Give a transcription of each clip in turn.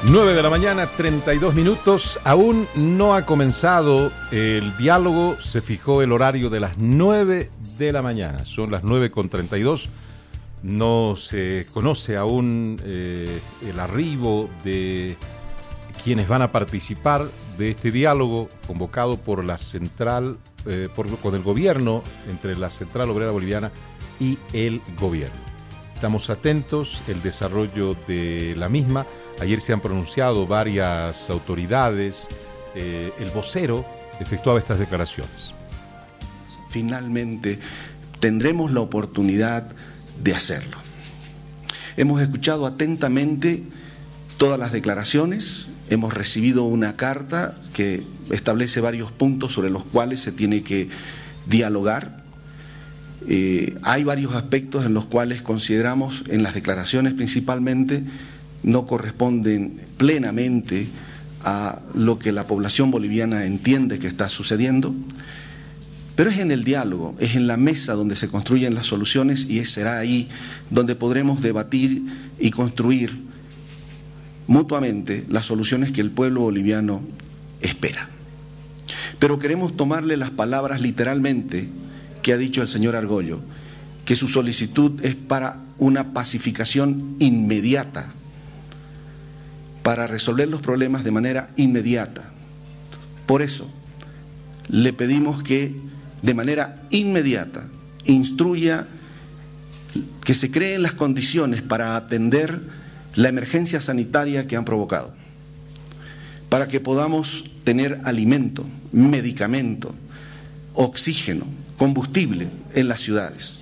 9 de la mañana, 32 minutos. Aún no ha comenzado el diálogo. Se fijó el horario de las 9 de la mañana. Son las 9:32. No se conoce aún el arribo de quienes van a participar de este diálogo convocado por la central, con el gobierno, entre la Central Obrera Boliviana y el gobierno. Estamos atentos al desarrollo de la misma. Ayer se han pronunciado varias autoridades. El vocero efectuaba estas declaraciones. Finalmente tendremos la oportunidad de hacerlo. Hemos escuchado atentamente todas las declaraciones. Hemos recibido una carta que establece varios puntos sobre los cuales se tiene que dialogar. Hay varios aspectos en los cuales consideramos, en las declaraciones principalmente, no corresponden plenamente a lo que la población boliviana entiende que está sucediendo, pero es en el diálogo, es en la mesa donde se construyen las soluciones y será ahí donde podremos debatir y construir mutuamente las soluciones que el pueblo boliviano espera. Pero queremos tomarle las palabras literalmente que ha dicho el señor Argollo, que su solicitud es para una pacificación inmediata, para resolver los problemas de manera inmediata. Por eso, le pedimos que de manera inmediata instruya que se creen las condiciones para atender la emergencia sanitaria que han provocado, para que podamos tener alimento, medicamento, oxígeno, combustible en las ciudades.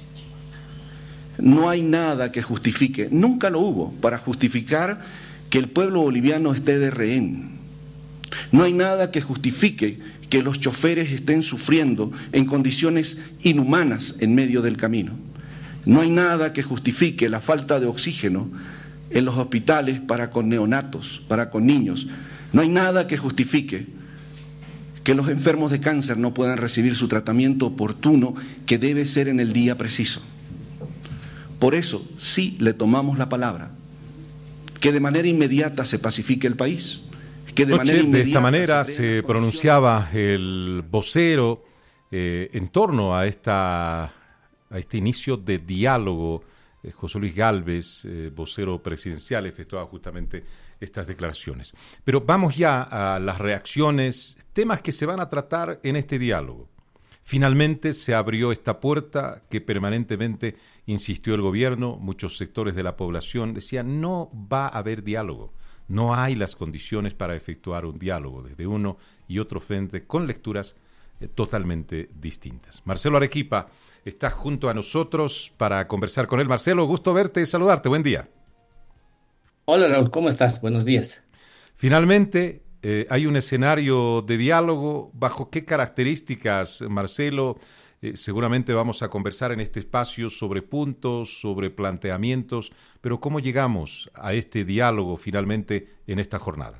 No hay nada que justifique, nunca lo hubo, para justificar que el pueblo boliviano esté de rehén. No hay nada que justifique que los choferes estén sufriendo en condiciones inhumanas en medio del camino. No hay nada que justifique la falta de oxígeno en los hospitales para con neonatos, para con niños. No hay nada que justifique que los enfermos de cáncer no puedan recibir su tratamiento oportuno, que debe ser en el día preciso. Por eso, sí le tomamos la palabra, que de manera inmediata se pacifique el país, que de manera inmediata... De esta manera se pronunciaba el vocero en torno a este inicio de diálogo. José Luis Gálvez, vocero presidencial, efectuaba justamente estas declaraciones. Pero vamos ya a las reacciones, temas que se van a tratar en este diálogo. Finalmente se abrió esta puerta que permanentemente insistió el gobierno. Muchos sectores de la población decían: no va a haber diálogo, no hay las condiciones para efectuar un diálogo desde uno y otro frente, con lecturas totalmente distintas. Marcelo Arequipa está junto a nosotros para conversar con él. Marcelo, gusto verte y saludarte. Buen día. Hola Raúl, ¿cómo estás? Buenos días. Finalmente, hay un escenario de diálogo. ¿Bajo qué características, Marcelo? Seguramente vamos a conversar en este espacio sobre puntos, sobre planteamientos, pero ¿cómo llegamos a este diálogo finalmente en esta jornada?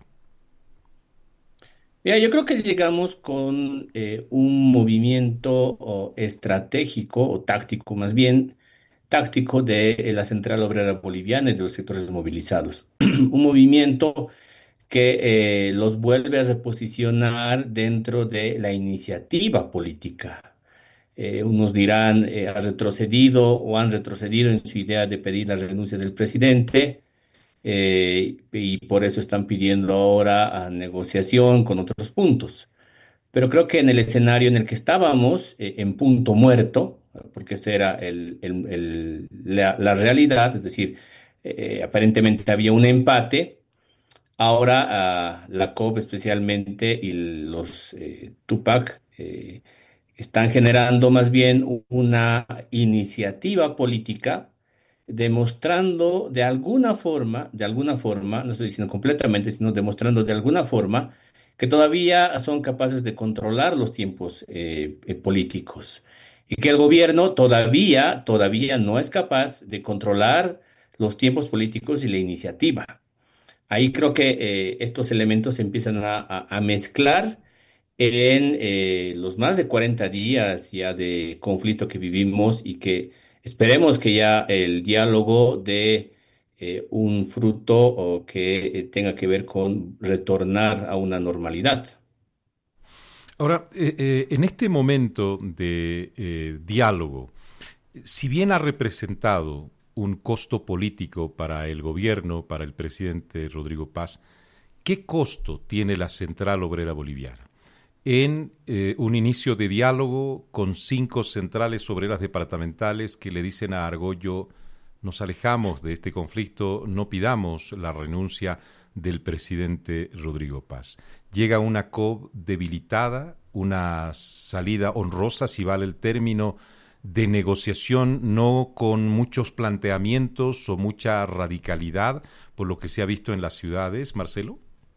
Mira, yo creo que llegamos con un movimiento estratégico o táctico, más bien táctico de la Central Obrera Boliviana y de los sectores movilizados. Un movimiento que los vuelve a reposicionar dentro de la iniciativa política. Unos dirán ha retrocedido o han retrocedido en su idea de pedir la renuncia del presidente, y por eso están pidiendo ahora negociación con otros puntos. Pero creo que en el escenario en el que estábamos, en punto muerto, porque esa era la realidad, es decir, aparentemente había un empate. Ahora la COP especialmente y los Tupac están generando más bien una iniciativa política, demostrando de alguna forma, no estoy diciendo completamente, sino demostrando de alguna forma que todavía son capaces de controlar los tiempos políticos y que el gobierno todavía no es capaz de controlar los tiempos políticos y la iniciativa. Ahí creo que estos elementos se empiezan a mezclar en los más de 40 días ya de conflicto que vivimos y que esperemos que ya el diálogo dé un fruto o que tenga que ver con retornar a una normalidad. Ahora, en este momento de diálogo, si bien ha representado un costo político para el gobierno, para el presidente Rodrigo Paz, ¿qué costo tiene la Central Obrera Boliviana? En un inicio de diálogo con 5 centrales obreras departamentales que le dicen a Argollo: nos alejamos de este conflicto, no pidamos la renuncia del presidente Rodrigo Paz. Llega una COP debilitada, una salida honrosa, si vale el término, de negociación, no con muchos planteamientos o mucha radicalidad, por lo que se ha visto en las ciudades, Marcelo.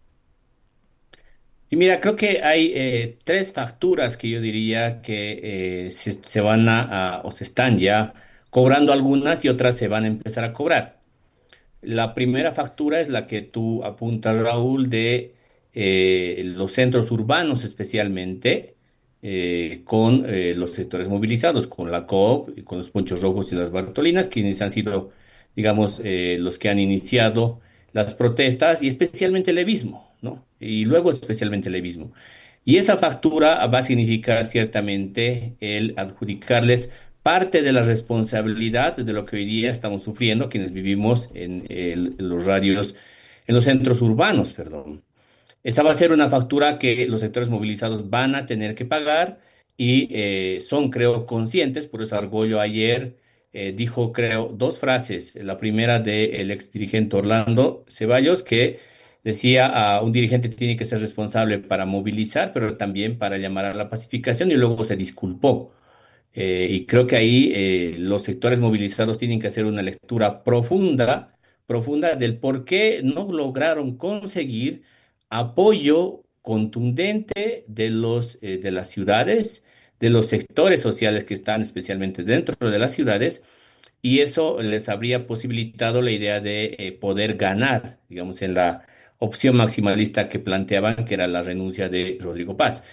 Y mira, creo que hay tres facturas que yo diría que se van o se están ya cobrando algunas y otras se van a empezar a cobrar. La primera factura es la que tú apuntas, Raúl, de los centros urbanos especialmente, con los sectores movilizados, con la COP, y con los Ponchos Rojos y las Bartolinas, quienes han sido, digamos, los que han iniciado las protestas y especialmente el levismo, ¿no? Y luego especialmente el levismo. Y esa factura va a significar ciertamente el adjudicarles parte de la responsabilidad de lo que hoy día estamos sufriendo quienes vivimos en los radios, en los centros urbanos, perdón. Esa va a ser una factura que los sectores movilizados van a tener que pagar y son, creo, conscientes. Por eso Argollo ayer dijo, creo, dos frases. La primera del ex dirigente Orlando Ceballos, que decía a un dirigente tiene que ser responsable para movilizar, pero también para llamar a la pacificación, y luego se disculpó. Y creo que ahí los sectores movilizados tienen que hacer una lectura profunda, profunda del por qué no lograron conseguir apoyo contundente de las ciudades, de los sectores sociales que están especialmente dentro de las ciudades, y eso les habría posibilitado la idea de poder ganar, digamos, en la opción maximalista que planteaban, que era la renuncia de Rodrigo Paz.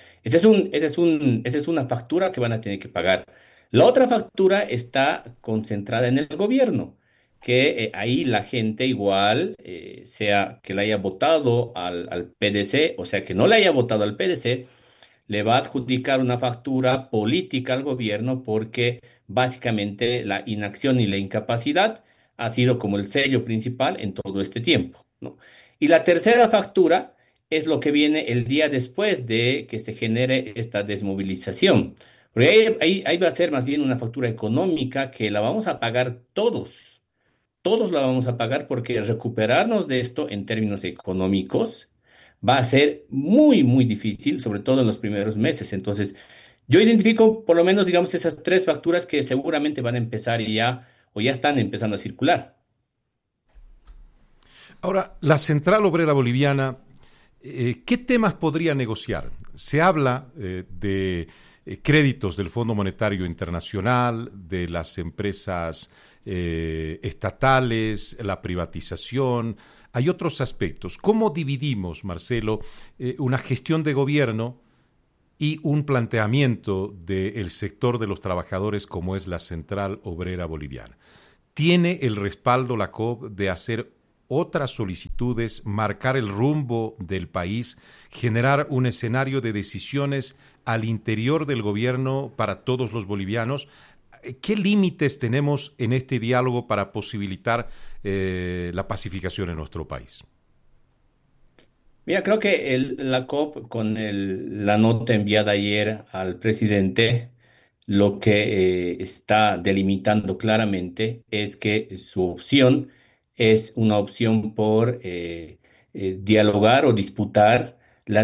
Esa es una factura que van a tener que pagar. La otra factura está concentrada en el gobierno, que ahí la gente igual, sea que le haya votado al PDC, o sea que no le haya votado al PDC, le va a adjudicar una factura política al gobierno porque básicamente la inacción y la incapacidad ha sido como el sello principal en todo este tiempo, ¿no? Y la tercera factura es lo que viene el día después de que se genere esta desmovilización. Porque ahí va a ser más bien una factura económica que la vamos a pagar todos. Todos la vamos a pagar porque recuperarnos de esto en términos económicos va a ser muy, muy difícil, sobre todo en los primeros meses. Entonces, yo identifico por lo menos, digamos, esas tres facturas que seguramente van a empezar ya o ya están empezando a circular. Ahora, la Central Obrera Boliviana, ¿qué temas podría negociar? Se habla de créditos del Fondo Monetario Internacional, de las empresas estatales, la privatización. Hay otros aspectos. ¿Cómo dividimos, Marcelo, una gestión de gobierno y un planteamiento del sector de los trabajadores como es la Central Obrera Boliviana? ¿Tiene el respaldo la COP de hacer otras solicitudes, marcar el rumbo del país, generar un escenario de decisiones al interior del gobierno para todos los bolivianos? ¿Qué límites tenemos en este diálogo para posibilitar la pacificación en nuestro país? Mira, creo que la COP con la nota enviada ayer al presidente, lo que está delimitando claramente es que su opción es una opción por dialogar o disputar la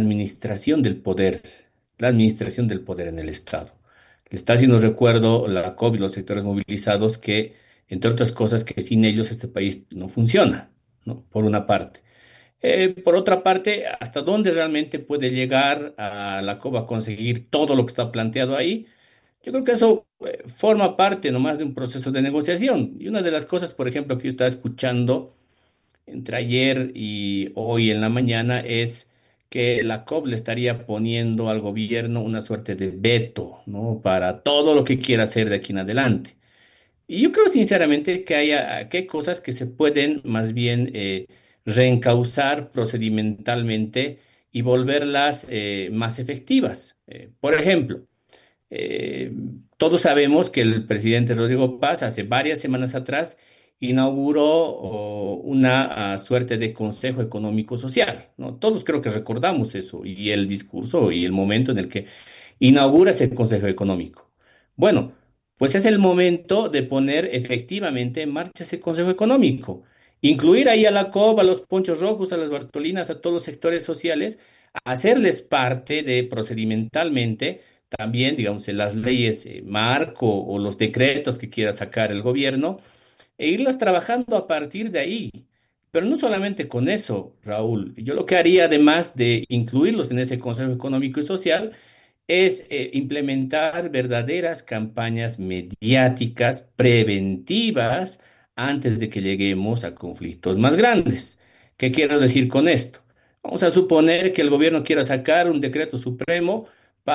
la administración del poder en el Estado. Le está haciendo recuerdo la COP y los sectores movilizados que, entre otras cosas, que sin ellos este país no funciona, ¿no? Por una parte. Por otra parte, ¿hasta dónde realmente puede llegar a la COP a conseguir todo lo que está planteado ahí? Yo creo que eso forma parte nomás de un proceso de negociación. Y una de las cosas, por ejemplo, que yo estaba escuchando entre ayer y hoy en la mañana es que la COP le estaría poniendo al gobierno una suerte de veto, ¿no? Para todo lo que quiera hacer de aquí en adelante. Y yo creo sinceramente que hay cosas que se pueden más bien reencauzar procedimentalmente y volverlas más efectivas. Por ejemplo, eh, todos sabemos que el presidente Rodrigo Paz hace varias semanas atrás inauguró una suerte de Consejo Económico Social, ¿no? Todos creo que recordamos eso y el discurso y el momento en el que inaugura ese Consejo Económico. Bueno, pues es el momento de poner efectivamente en marcha ese Consejo Económico. Incluir ahí a la COP, a los Ponchos Rojos, a las Bartolinas, a todos los sectores sociales, hacerles parte de procedimentalmente también, digamos, en las leyes marco o los decretos que quiera sacar el gobierno e irlas trabajando a partir de ahí. Pero no solamente con eso, Raúl. Yo lo que haría, además de incluirlos en ese Consejo Económico y Social, es implementar verdaderas campañas mediáticas preventivas antes de que lleguemos a conflictos más grandes. ¿Qué quiero decir con esto? Vamos a suponer que el gobierno quiera sacar un decreto supremo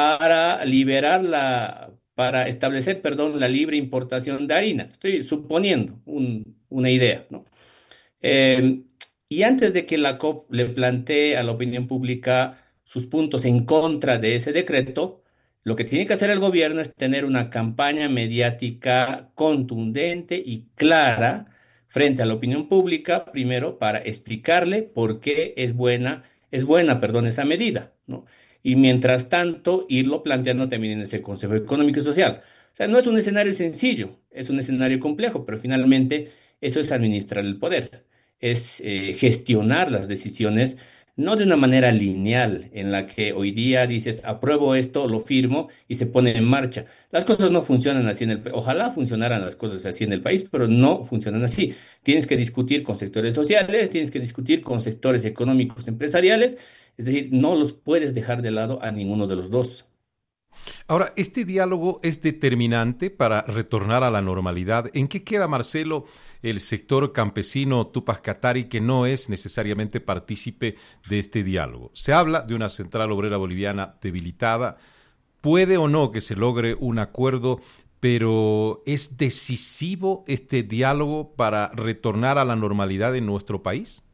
para establecer, perdón, la libre importación de harina. Estoy suponiendo una idea, ¿no? Eh, y antes de que la COP le plantee a la opinión pública sus puntos en contra de ese decreto, lo que tiene que hacer el gobierno es tener una campaña mediática contundente y clara frente a la opinión pública, primero para explicarle por qué perdón, esa medida, ¿no? Y mientras tanto, irlo planteando también en ese Consejo Económico y Social. O sea, no es un escenario sencillo, es un escenario complejo, pero finalmente eso es administrar el poder, es gestionar las decisiones, no de una manera lineal en la que hoy día dices, apruebo esto, lo firmo y se pone en marcha. Las cosas no funcionan así en el país. Ojalá funcionaran las cosas así en el país, pero no funcionan así. Tienes que discutir con sectores sociales, tienes que discutir con sectores económicos, empresariales, es decir, no los puedes dejar de lado a ninguno de los dos. Ahora, ¿este diálogo es determinante para retornar a la normalidad? ¿En qué queda, Marcelo, el sector campesino Tupac Katari, que no es necesariamente partícipe de este diálogo? Se habla de una central obrera boliviana debilitada. Puede o no que se logre un acuerdo, pero ¿es decisivo este diálogo para retornar a la normalidad en nuestro país?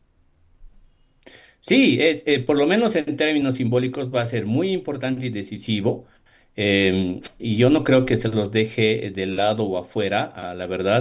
Sí, por lo menos en términos simbólicos va a ser muy importante y decisivo. Y yo no creo que se los deje de lado o afuera, a la verdad,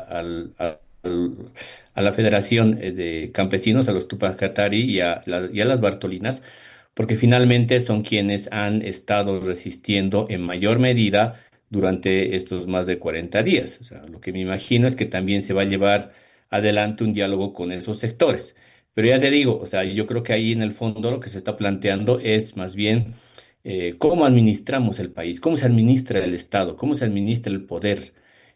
a la Federación de Campesinos, a los Tupac Katari y a las Bartolinas, porque finalmente son quienes han estado resistiendo en mayor medida durante estos más de 40 días. O sea, lo que me imagino es que también se va a llevar adelante un diálogo con esos sectores. Pero ya te digo, o sea, yo creo que ahí en el fondo lo que se está planteando es más bien cómo administramos el país, cómo se administra el Estado, cómo se administra el poder.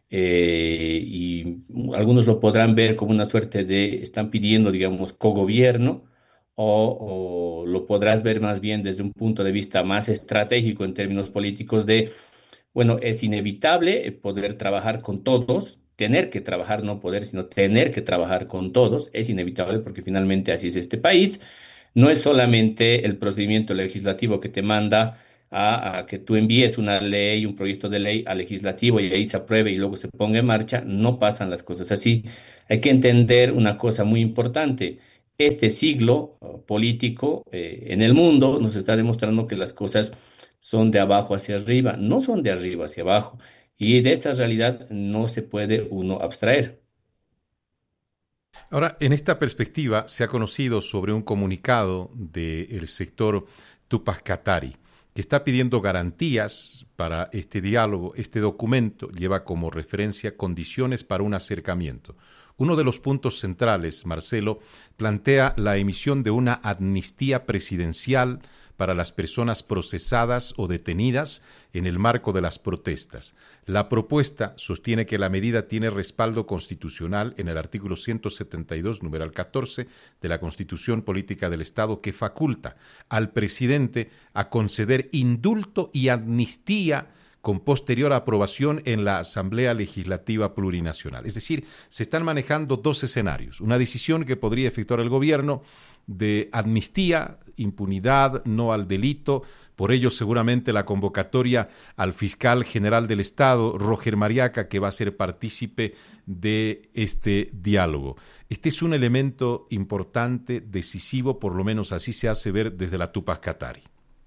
Y algunos lo podrán ver como una suerte de, están pidiendo, digamos, cogobierno, o lo podrás ver más bien desde un punto de vista más estratégico en términos políticos de bueno, es inevitable poder trabajar con todos, tener que trabajar, no poder, sino tener que trabajar con todos. Es inevitable porque finalmente así es este país. No es solamente el procedimiento legislativo que te manda a que tú envíes una ley, un proyecto de ley al legislativo y ahí se apruebe y luego se ponga en marcha. No pasan las cosas así. Hay que entender una cosa muy importante. Este siglo político en el mundo nos está demostrando que las cosas son de abajo hacia arriba, no son de arriba hacia abajo. Y de esa realidad no se puede uno abstraer. Ahora, en esta perspectiva, se ha conocido sobre un comunicado del sector Tupac Katari, que está pidiendo garantías para este diálogo. Este documento lleva como referencia condiciones para un acercamiento. Uno de los puntos centrales, Marcelo, plantea la emisión de una amnistía presidencial para las personas procesadas o detenidas en el marco de las protestas. La propuesta sostiene que la medida tiene respaldo constitucional en el artículo 172, numeral 14 de la Constitución Política del Estado, que faculta al presidente a conceder indulto y amnistía con posterior aprobación en la Asamblea Legislativa Plurinacional. Es decir, se están manejando dos escenarios. Una decisión que podría efectuar el gobierno de amnistía, impunidad, no al delito. Por ello, seguramente la convocatoria al fiscal general del Estado, Roger Mariaca, que va a ser partícipe de este diálogo. Este es un elemento importante, decisivo, por lo menos así se hace ver desde la Tupac Katari.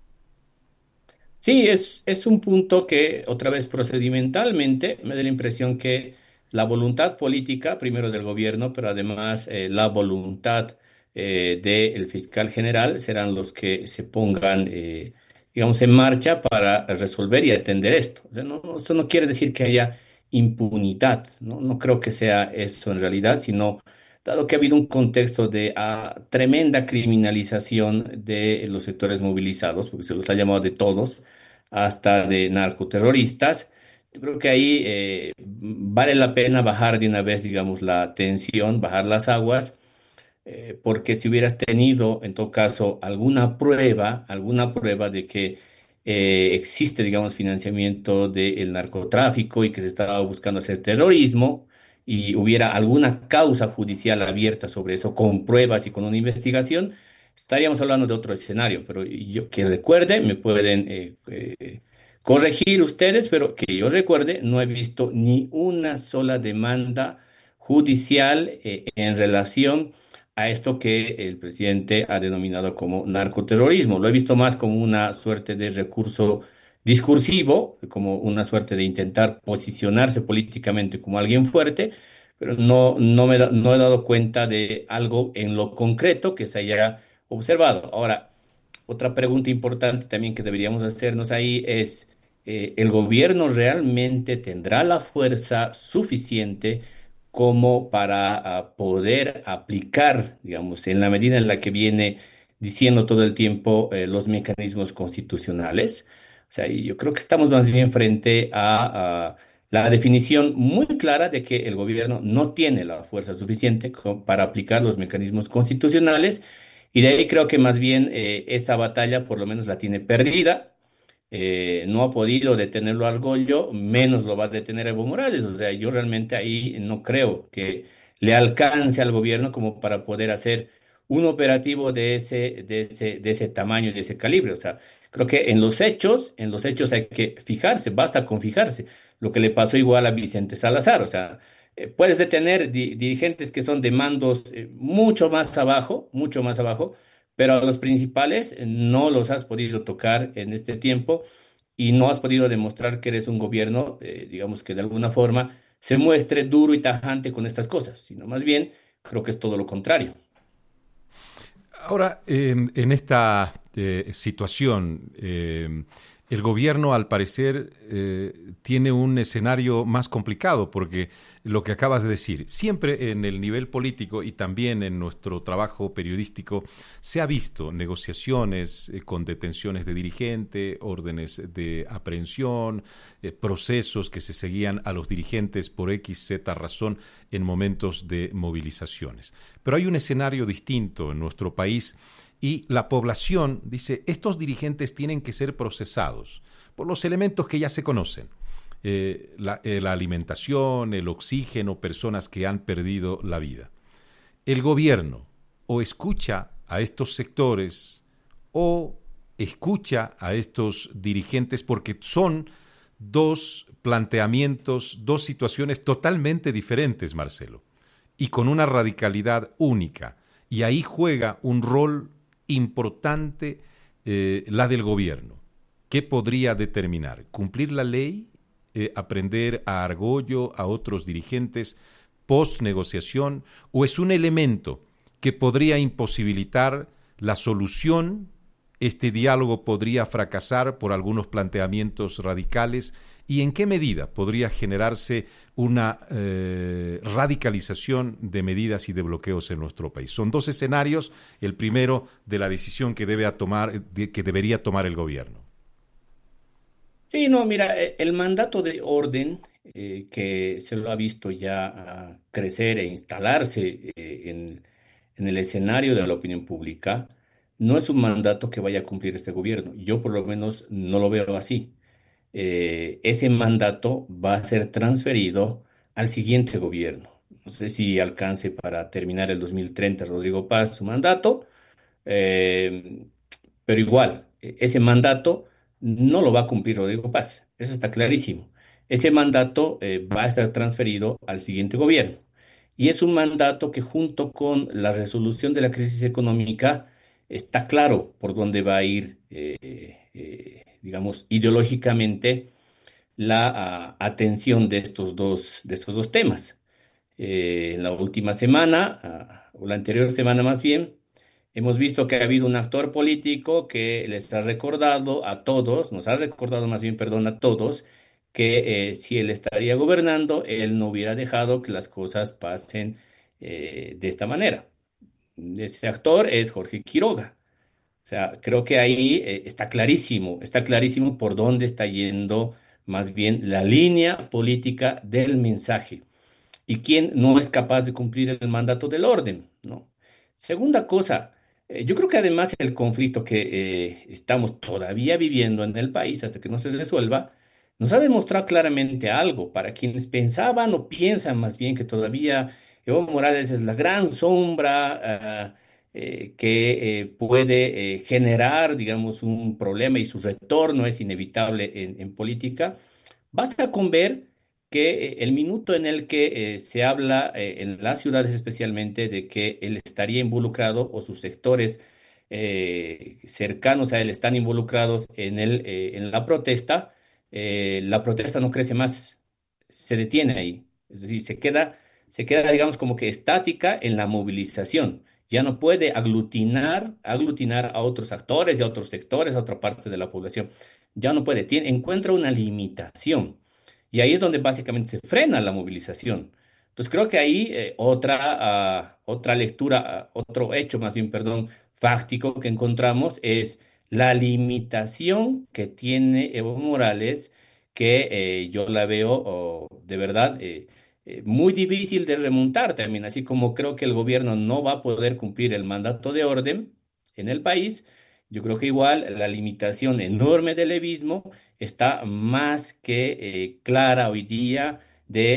Sí, es un punto que otra vez procedimentalmente me da la impresión que la voluntad política, primero del gobierno, pero además la voluntad del fiscal general serán los que se pongan, digamos, en marcha para resolver y atender esto. O sea, esto no quiere decir que haya impunidad, ¿no? No creo que sea eso en realidad, sino dado que ha habido un contexto de tremenda criminalización de los sectores movilizados, porque se los ha llamado de todos hasta de narcoterroristas. Yo creo que ahí vale la pena bajar de una vez, digamos, la tensión, bajar las aguas, porque si hubieras tenido, en todo caso, alguna prueba de que existe, digamos, financiamiento del narcotráfico y que se estaba buscando hacer terrorismo, y hubiera alguna causa judicial abierta sobre eso, con pruebas y con una investigación, estaríamos hablando de otro escenario. Pero yo que recuerde, me pueden corregir ustedes, pero que yo recuerde, no he visto ni una sola demanda judicial en relación a esto que el presidente ha denominado como narcoterrorismo. Lo he visto más como una suerte de recurso discursivo, como una suerte de intentar posicionarse políticamente como alguien fuerte, pero no he dado cuenta de algo en lo concreto que se haya observado. Ahora, otra pregunta importante también que deberíamos hacernos ahí es, ¿el gobierno realmente tendrá la fuerza suficiente como para poder aplicar, digamos, en la medida en la que viene diciendo todo el tiempo los mecanismos constitucionales? O sea, y yo creo que estamos más bien frente a la definición muy clara de que el gobierno no tiene la fuerza suficiente para aplicar los mecanismos constitucionales, y de ahí creo que más bien esa batalla por lo menos la tiene perdida. No ha podido detenerlo al Argollo, menos lo va a detener Evo Morales. O sea, yo realmente ahí no creo que le alcance al gobierno como para poder hacer un operativo de ese tamaño y de ese calibre. O sea, creo que en los hechos hay que fijarse, basta con fijarse. Lo que le pasó igual a Vicente Salazar. O sea, puedes detener dirigentes que son de mandos mucho más abajo, pero a los principales no los has podido tocar en este tiempo y no has podido demostrar que eres un gobierno, digamos, que de alguna forma se muestre duro y tajante con estas cosas, sino más bien creo que es todo lo contrario. Ahora, en esta situación, el gobierno, al parecer, tiene un escenario más complicado, porque lo que acabas de decir, siempre en el nivel político y también en nuestro trabajo periodístico, se ha visto negociaciones con detenciones de dirigente, órdenes de aprehensión, procesos que se seguían a los dirigentes por X, Z razón en momentos de movilizaciones. Pero hay un escenario distinto en nuestro país y la población dice, estos dirigentes tienen que ser procesados por los elementos que ya se conocen. La alimentación, el oxígeno, personas que han perdido la vida. El gobierno o escucha a estos sectores o escucha a estos dirigentes, porque son dos planteamientos, dos situaciones totalmente diferentes, Marcelo, y con una radicalidad única. Y ahí juega un rol importante la del gobierno. ¿Qué podría determinar? ¿Cumplir la ley? ¿Aprender a argollo a otros dirigentes post negociación? ¿O es un elemento que podría imposibilitar la solución? ¿Este diálogo podría fracasar por algunos planteamientos radicales? ¿Y en qué medida podría generarse una radicalización de medidas y de bloqueos en nuestro país? Son dos escenarios. El primero, de la decisión que que debería tomar el gobierno. Sí, no, mira, el mandato de orden que se lo ha visto ya crecer e instalarse en el escenario de la opinión pública, no es un mandato que vaya a cumplir este gobierno. Yo por lo menos no lo veo así. ese mandato va a ser transferido al siguiente gobierno. No sé si alcance para terminar el 2030 Rodrigo Paz su mandato, eh, pero igual, ese mandato no lo va a cumplir Rodrigo Paz, eso está clarísimo. Ese mandato va a estar transferido al siguiente gobierno. Y es un mandato que junto con la resolución de la crisis económica está claro por dónde va a ir, digamos, ideológicamente la atención de estos dos temas. En la última semana, o la anterior semana más bien, hemos visto que ha habido un actor político que les ha recordado a todos, nos ha recordado más bien, perdón, a todos, que si él estaría gobernando, él no hubiera dejado que las cosas pasen de esta manera. Ese actor es Jorge Quiroga. O sea, creo que ahí está clarísimo por dónde está yendo más bien la línea política del mensaje y quién no es capaz de cumplir el mandato del orden, ¿no? Segunda cosa, yo creo que además el conflicto que estamos todavía viviendo en el país hasta que no se resuelva, nos ha demostrado claramente algo. Para quienes pensaban o piensan más bien que todavía Evo Morales es la gran sombra que puede generar, digamos, un problema y su retorno es inevitable en política, basta con ver que el minuto en el que se habla en las ciudades especialmente de que él estaría involucrado o sus sectores cercanos a él están involucrados en la protesta no crece más, se detiene ahí. Es decir, se queda, digamos, como que estática en la movilización. Ya no puede aglutinar a otros actores y a otros sectores, a otra parte de la población. Ya no puede, encuentra una limitación. Y ahí es donde básicamente se frena la movilización. Entonces creo que ahí otra lectura, otro hecho más bien, perdón, fáctico que encontramos es la limitación que tiene Evo Morales, que yo la veo de verdad muy difícil de remontar también, así como creo que el gobierno no va a poder cumplir el mandato de orden en el país. Yo creo que igual la limitación enorme del levismo está más que clara hoy día de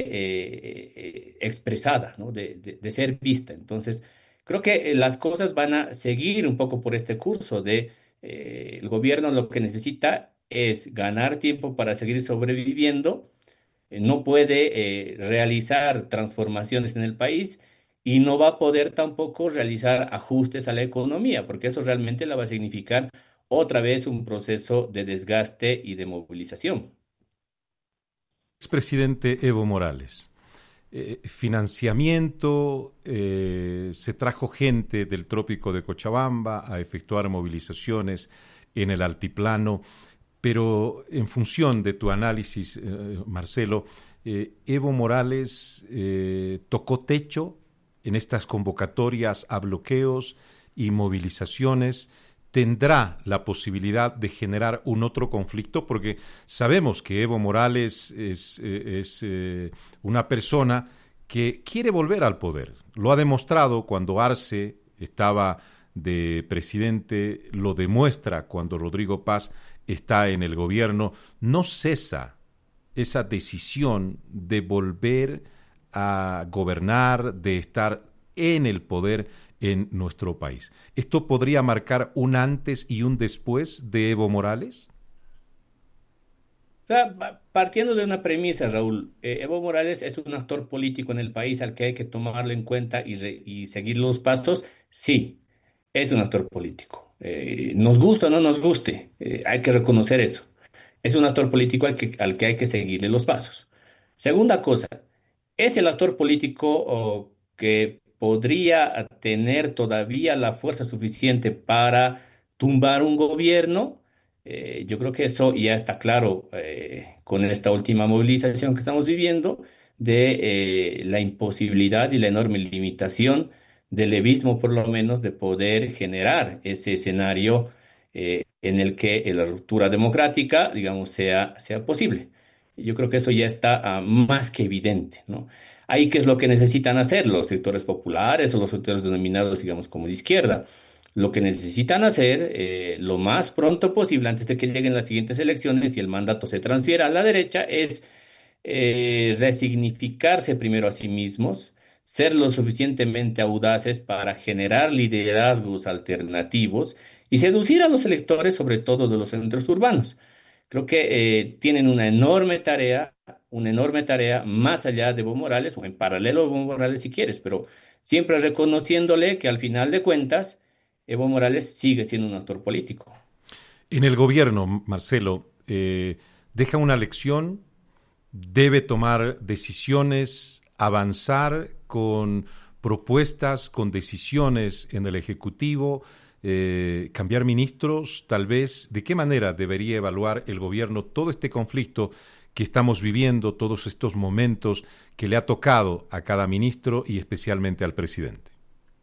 expresada, ¿no? De ser vista. Entonces, creo que las cosas van a seguir un poco por este curso de el gobierno lo que necesita es ganar tiempo para seguir sobreviviendo, no puede realizar transformaciones en el país y no va a poder tampoco realizar ajustes a la economía, porque eso realmente la va a significar otra vez un proceso de desgaste y de movilización. Expresidente Evo Morales. Financiamiento, se trajo gente del trópico de Cochabamba a efectuar movilizaciones en el altiplano, pero en función de tu análisis, Marcelo, Evo Morales tocó techo en estas convocatorias a bloqueos y movilizaciones. ¿Tendrá la posibilidad de generar un otro conflicto? Porque sabemos que Evo Morales es una persona que quiere volver al poder. Lo ha demostrado cuando Arce estaba de presidente, lo demuestra cuando Rodrigo Paz está en el gobierno. No cesa esa decisión de volver a gobernar, de estar en el poder en nuestro país. ¿Esto podría marcar un antes y un después de Evo Morales? O sea, partiendo de una premisa, Raúl, Evo Morales es un actor político en el país al que hay que tomarlo en cuenta y seguir los pasos. Sí, es un actor político. Nos gusta o no nos guste, hay que reconocer eso. Es un actor político al que hay que seguirle los pasos. Segunda cosa, es el actor político que podría tener todavía la fuerza suficiente para tumbar un gobierno. Yo creo que eso ya está claro con esta última movilización que estamos viviendo de la imposibilidad y la enorme limitación del levismo, por lo menos, de poder generar ese escenario en el que la ruptura democrática, digamos, sea posible. Yo creo que eso ya está más que evidente, ¿no? Ahí, ¿qué es lo que necesitan hacer los sectores populares o los sectores denominados, digamos, como de izquierda? Lo que necesitan hacer lo más pronto posible, antes de que lleguen las siguientes elecciones y el mandato se transfiera a la derecha, es resignificarse primero a sí mismos, ser lo suficientemente audaces para generar liderazgos alternativos y seducir a los electores, sobre todo de los centros urbanos. Creo que tienen una enorme tarea más allá de Evo Morales o en paralelo a Evo Morales si quieres, pero siempre reconociéndole que al final de cuentas Evo Morales sigue siendo un actor político. En el gobierno, Marcelo, deja una lección, debe tomar decisiones, avanzar con propuestas, con decisiones en el Ejecutivo, cambiar ministros, tal vez. ¿De qué manera debería evaluar el gobierno todo este conflicto que estamos viviendo, todos estos momentos que le ha tocado a cada ministro y especialmente al presidente?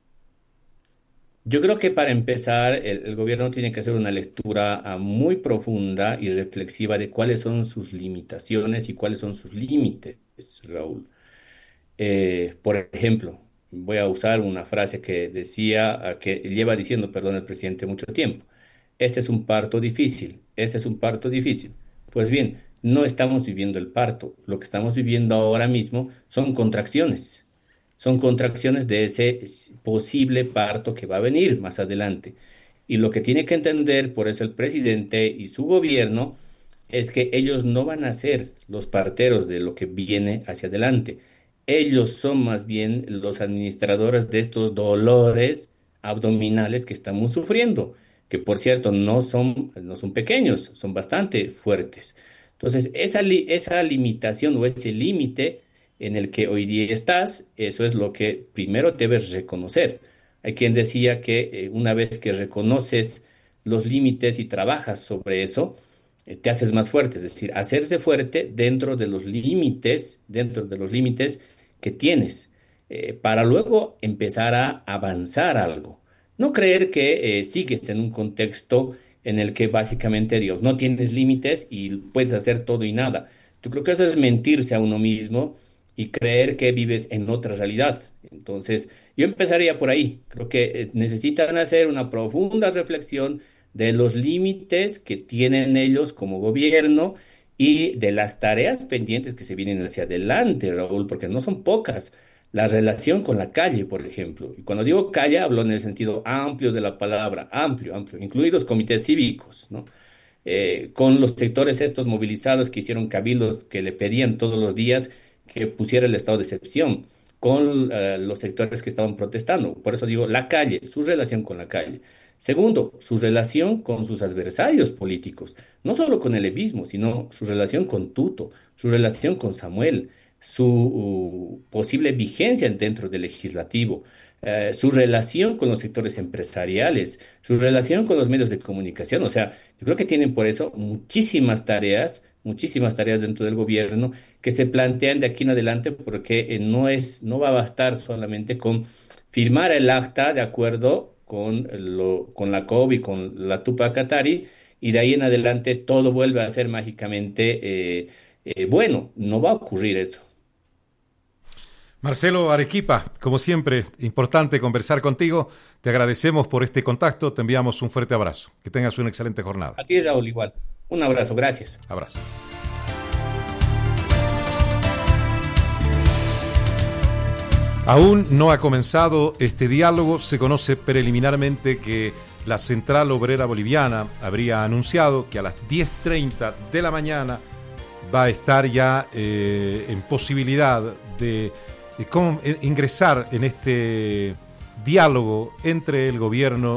Yo creo que para empezar, el gobierno tiene que hacer una lectura muy profunda y reflexiva de cuáles son sus limitaciones y cuáles son sus límites, Raúl. Por ejemplo, voy a usar una frase que decía, que lleva diciendo, perdón, el presidente mucho tiempo. Este es un parto difícil, este es un parto difícil. Pues bien, no estamos viviendo el parto. Lo que estamos viviendo ahora mismo son contracciones de ese posible parto que va a venir más adelante. Y lo que tiene que entender, por eso el presidente y su gobierno, es que ellos no van a ser los parteros de lo que viene hacia adelante. Ellos son más bien los administradores de estos dolores abdominales que estamos sufriendo, que por cierto no son pequeños, son bastante fuertes. Entonces, esa limitación o ese límite en el que hoy día estás, eso es lo que primero debes reconocer. Hay quien decía que una vez que reconoces los límites y trabajas sobre eso, te haces más fuerte, es decir, hacerse fuerte dentro de los límites que tienes, para luego empezar a avanzar algo. No creer que sigues en un contexto en el que básicamente, Dios, no tienes límites y puedes hacer todo y nada. Yo creo que eso es mentirse a uno mismo y creer que vives en otra realidad. Entonces, yo empezaría por ahí. Creo que necesitan hacer una profunda reflexión de los límites que tienen ellos como gobierno y de las tareas pendientes que se vienen hacia adelante, Raúl, porque no son pocas. La relación con la calle, por ejemplo. Y cuando digo calle, hablo en el sentido amplio de la palabra, amplio, amplio, incluidos comités cívicos, ¿no? Con los sectores estos movilizados que hicieron cabildos que le pedían todos los días que pusiera el estado de excepción, con los sectores que estaban protestando. Por eso digo la calle, su relación con la calle. Segundo, su relación con sus adversarios políticos, no solo con el levismo, sino su relación con Tuto, su relación con Samuel, su posible vigencia dentro del legislativo, su relación con los sectores empresariales, su relación con los medios de comunicación. O sea, yo creo que tienen por eso muchísimas tareas dentro del gobierno que se plantean de aquí en adelante porque no va a bastar solamente con firmar el acta de acuerdo con la COB y con la Tupac Katari, y de ahí en adelante todo vuelve a ser mágicamente bueno. No va a ocurrir eso. Marcelo Arequipa, como siempre, importante conversar contigo. Te agradecemos por este contacto, te enviamos un fuerte abrazo. Que tengas una excelente jornada. A ti, Raúl, igual. Un abrazo, gracias. Abrazo. Aún no ha comenzado este diálogo. Se conoce preliminarmente que la Central Obrera Boliviana habría anunciado que a las 10:30 de la mañana va a estar ya en posibilidad de ingresar en este diálogo entre el gobierno